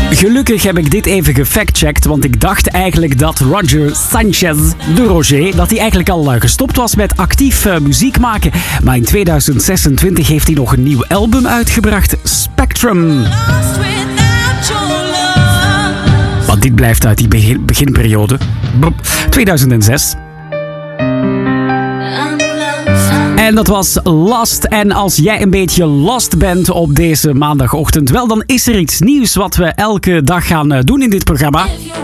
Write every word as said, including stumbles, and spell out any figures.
Gelukkig heb ik dit even gefactcheckt, want ik dacht eigenlijk dat Roger Sanchez de Roger, dat hij eigenlijk al gestopt was met actief uh, muziek maken. Maar in tweeduizend zesentwintig heeft hij nog een nieuw album uitgebracht, Spectrum. Want dit blijft uit die begin, beginperiode, tweeduizend zes. En dat was Lost. En als jij een beetje lost bent op deze maandagochtend, wel, dan is er iets nieuws wat we elke dag gaan doen in dit programma.